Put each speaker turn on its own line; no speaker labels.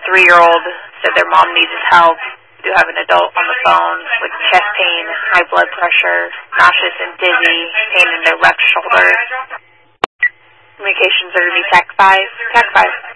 3-year-old said their mom needed help. We do have an adult on the phone with chest pain, high blood pressure, nauseous and dizzy, pain in their left shoulder. Communications are going to be TAC 5. TAC 5.